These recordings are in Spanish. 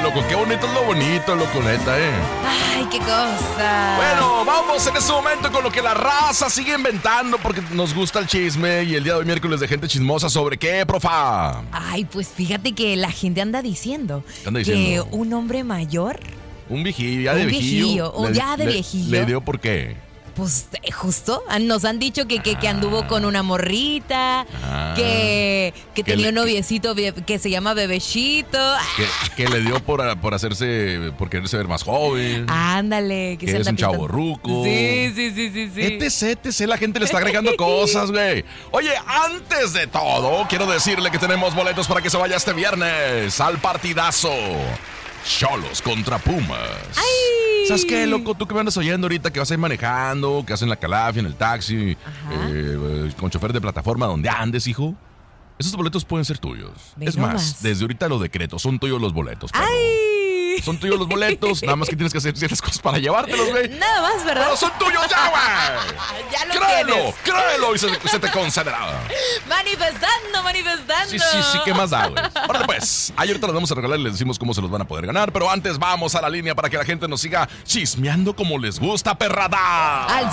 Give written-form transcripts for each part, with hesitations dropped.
loco, qué bonito es lo bonito, loco, neta, Ay, qué cosa. Bueno, vamos en este momento con lo que la raza sigue inventando, porque nos gusta el chisme y el día de hoy miércoles de gente chismosa. ¿Sobre qué, profa? Ay, pues fíjate que la gente anda diciendo ¿Qué anda que diciendo? un hombre mayor, Un viejillo, ya de viejillo. o ya de viejillo. ¿Le dio por qué? pues justo, nos han dicho que anduvo con una morrita, que tenía un noviecito que se llama Bebecito. Que le dio por quererse ver más joven. Ándale, que es un chavorruco. Sí. etc. La gente le está agregando cosas, güey. Oye, antes de todo, quiero decirle que tenemos boletos para que se vaya este viernes al partidazo Xolos contra Pumas. ¡Ay! ¿Sabes qué, loco? Tú que me andas oyendo ahorita, que vas ahí manejando, que vas en la calafia, en el taxi, con chofer de plataforma, donde andes, hijo. Esos boletos pueden ser tuyos. Ve es nomás. más, desde ahorita lo decreto, son tuyos los boletos. Perro. ¡Ay! Son tuyos los boletos, nada más que tienes que hacer ciertas cosas para llevártelos, güey. Nada más, ¿verdad? ¡Pero son tuyos ya, güey! Ya lo tienes. Créelo y se te concederá. Manifestando. Sí, ¿qué más da, güey? Órale, pues, ahí ahorita los vamos a regalar y les decimos cómo se los van a poder ganar, pero antes vamos a la línea para que la gente nos siga chismeando como les gusta, perrada. Al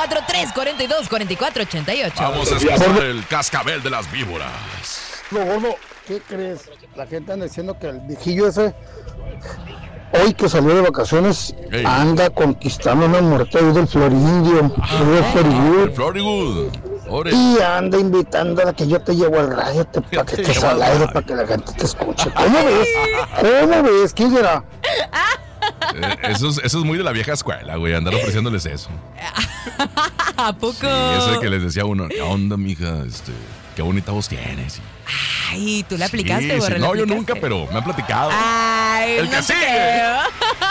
664-342-4488. Vamos a escuchar el cascabel de las víboras. Gordo, ¿qué crees? La gente anda diciendo que el viejillo ese, hoy que salió de vacaciones, Ey. anda conquistando una muerte ahí del Florindio, del Floriwood, Floriwood. Ore. y anda invitando a la que yo te llevo al radio para que estés al aire, para que la gente te escuche. ¿Cómo ves? ¿Cómo ves? ¿Quién será? Eso es muy de la vieja escuela, güey, andar ofreciéndoles eso. ¿A poco? Sí, eso de que les decía uno, ¿qué onda, mija? Qué bonita voz tienes. Ay, ¿tú la aplicaste, Sí, Borre? sí. ¿La No, yo aplicaste? nunca, pero me han platicado. Ay, El no que te sigue. creo.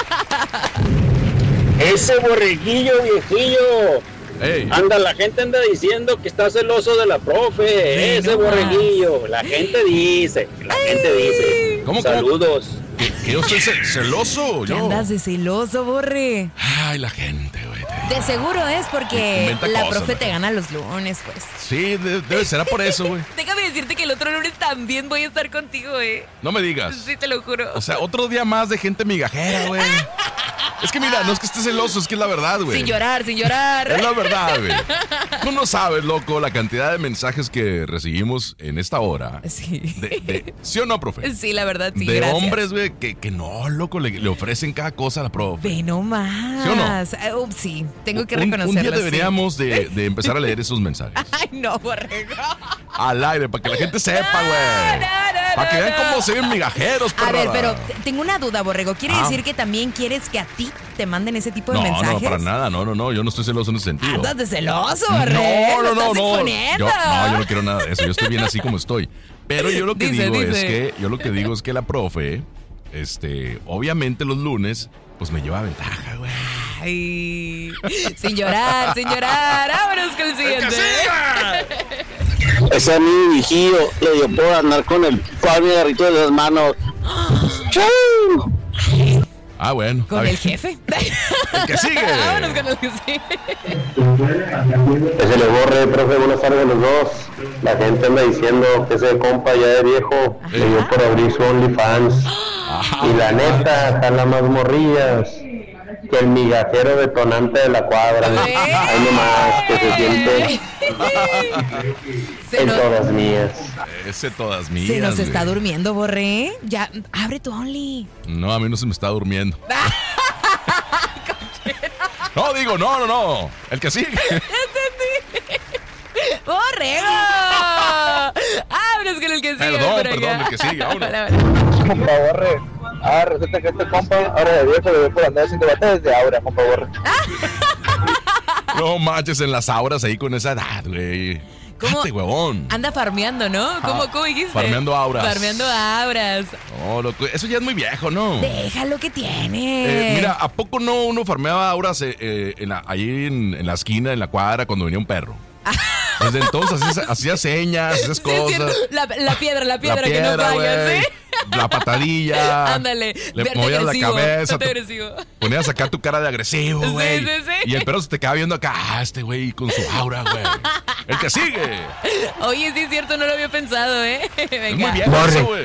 Ese borreguillo viejillo. Ey. La gente anda diciendo que está celoso de la profe. Ese no más. borreguillo. La gente dice. ¿Cómo? Saludos. ¿Que yo estoy celoso? ¿Qué Yo. andas de celoso, Borre? Ay, la gente, güey. De seguro es porque Inventa la cosas, profe la te gente. gana los lunes, pues. Sí, debe ser por eso, güey. Déjame decirte que el otro lunes también voy a estar contigo, No me digas. Sí, te lo juro. O sea, otro día más de gente migajera, güey. Es que mira, no es que estés celoso, es que es la verdad, güey. Sin llorar. Es la verdad, güey. Tú no sabes, loco, la cantidad de mensajes que recibimos en esta hora. Sí. ¿Sí o no, profe? Sí, la verdad, sí, De gracias. hombres, güey, que no, loco, le ofrecen cada cosa a la profe. Ve nomás. ¿Sí o no? Sí, tengo que Un reconocerlo. día sí. deberíamos de empezar a leer esos mensajes. Ay, no, Borrego. Al aire, para que la gente sepa, güey. Para que vean cómo se ven migajeros, A ver, perrada. pero tengo una duda, Borrego. ¿Quiere Ah. decir que también quieres que a ti te manden ese tipo de No, mensajes? no, para nada, no, yo no estoy celoso en ese sentido. Andas de celoso, Borrego. No. Estás Yo exponiendo. no quiero nada de eso, yo estoy bien así como estoy. Pero yo lo que Dice. digo es que la profe, obviamente los lunes, pues me lleva ventaja, güey. Ay, sin llorar. Vámonos con el ¡Que siguiente. siga! Ese a mi viejillo le dio por andar con el Fabi agarrito de las manos. ¡Chau! Ah, bueno. Con está el bien. jefe. El que sigue. Vámonos con el que sigue. Que se le borre, profe, buenas tardes a los dos. La gente anda diciendo que ese compa ya de viejo le dio por abrir su OnlyFans. Y la neta, están las más morrillas que el migajero detonante de la cuadra. Ahí nomás, que se siente Se en nos, todas mías. Ese todas mías. se nos güey. está durmiendo, Borré. Ya, abre tu Only. No, a mí no se me está durmiendo. No, digo, no. El que sigue. ¡Borrego! ¡Vámonos con el que sigue! por acá. Perdón, el que sigue, vámonos. Hola. Compa Borre. Resulta que este compa, ahora de viejo, le dio por andar haciendo debate desde ahora, compa Borre. No manches en las auras ahí con esa edad, güey. ¿Cómo? Cállate, huevón. Anda farmeando, ¿no? ¿Cómo dijiste? Farmeando auras. Farmeando auras. No, loco, eso ya es muy viejo, ¿no? Déjalo que tiene. Mira, ¿a poco no uno farmeaba auras ahí en la esquina, en la cuadra, cuando venía un perro? Desde entonces hacía señas, esas Sí, es cosas. cierto. La piedra La que no piedra, falla, güey. ¿sí? La patadilla. Ándale. Le Verte movías la agresivo, cabeza. verte agresivo. Ponías acá tu cara de agresivo, Sí, güey. sí. Y el perro se te quedaba viendo acá. Este güey con su aura, güey. El que sigue. Oye, sí es cierto, no lo había pensado, ¿eh? Es Venga. muy viejo Borre. eso, güey.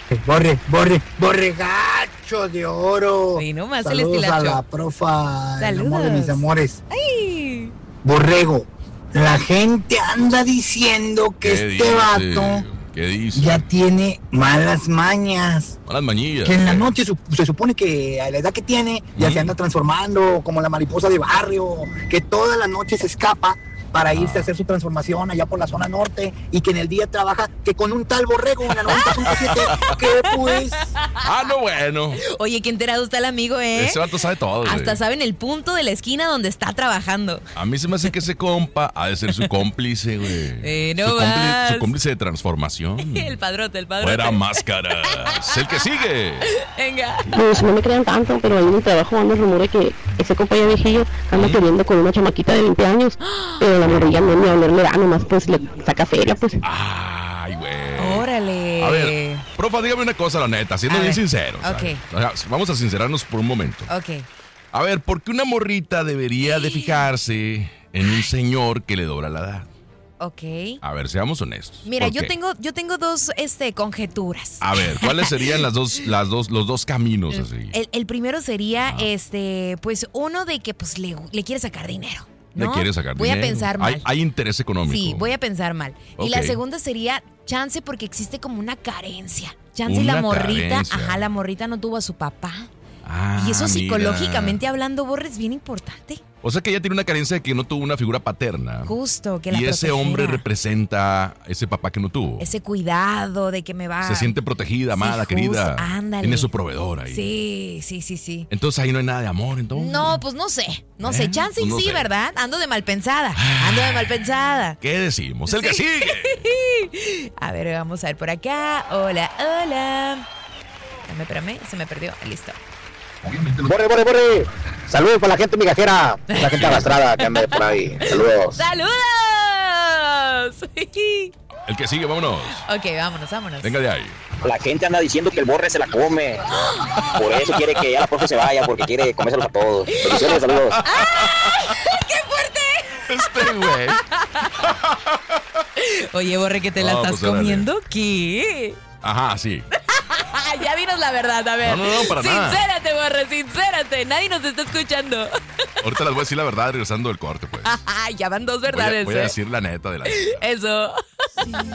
Borregacho de oro. Sí, nomás el Saludos a estilacho. la profa, el amor de Saludos. mis amores. Ay. Borrego, la gente anda diciendo que ¿Qué este vato ¿Qué dice? ya tiene malas mañas. Malas mañillas. Que en la noche se supone que a la edad que tiene ya se anda transformando como la mariposa de barrio, que toda la noche se escapa para irse a hacer su transformación allá por la zona norte y que en el día trabaja que con un tal Borrego en la 90.7 que pues... Ah, no, bueno. Oye, qué enterado está el amigo, ¿eh? Ese vato sabe todo, güey. Hasta saben el punto de la esquina donde está trabajando. A mí se me hace que ese compa ha de ser su cómplice, güey. No más. Su cómplice de transformación. El padrote. Fuera máscaras. El que sigue. Venga. Pues no me crean tanto, pero ahí en el trabajo anda el rumor de que ese compa ya viejillo anda queriendo con una chamaquita de 20 años, pero la morrilla no ni a olerle da, nomás pues le saca feria, pues. Ay, güey. Órale. A ver, profa, dígame una cosa, la neta, siendo A bien ver, sinceros. ok. O sea, vamos a sincerarnos por un momento. Ok. A ver, ¿por qué una morrita debería de fijarse en un señor que le dobla la edad? Ok. A ver, seamos honestos. Mira, ¿Por yo qué? tengo dos conjeturas. A ver, ¿cuáles serían los dos caminos así? El primero sería, pues uno de que pues le quiere sacar dinero. ¿no? Le quiere sacar voy dinero. a pensar mal. Hay interés económico. Sí, voy a pensar mal. Y la Ok. segunda sería chance porque existe como una carencia. Chance y Una la morrita, carencia. la morrita no tuvo a su papá. Ah, Y eso mira. psicológicamente hablando, Borre, es bien importante. O sea que ella tiene una carencia de que no tuvo una figura paterna. Justo, que la Y ese protegiera. hombre representa ese papá que no tuvo. Ese cuidado de que me va... Se siente protegida, Sí, amada, justo, querida. ándale. Tiene su proveedor ahí. Sí. Entonces ahí no hay nada de amor, entonces. No, pues no sé. No sé. Chance y Pues no sí, sé. ¿verdad? Ando de mal pensada. Ando de mal pensada. ¿Qué decimos? El que Sí. sigue. A ver, vamos a ver por acá. Hola. Espérame, se me perdió. Listo. Borre. Saludos para la gente migajera, la gente arrastrada que anda por ahí. Saludos. ¡Saludos! El que sigue, vámonos. Ok, vámonos. Venga de ahí. La gente anda diciendo que el Borre se la come. Por eso quiere que ya la profe se vaya, porque quiere comérselos a todos. Bendiciones, saludos. ¡Qué fuerte! Este güey. Oye, Borre, ¿que te la No, estás pues, órale. comiendo? ¿Qué? Ajá, sí. Ya dinos la verdad, a ver. No, para nada. Sincérate, Borre, sincérate. Nadie nos está escuchando. Ahorita les voy a decir la verdad regresando del corte, pues. Ya van dos verdades, Voy a decir la neta de la neta. Eso.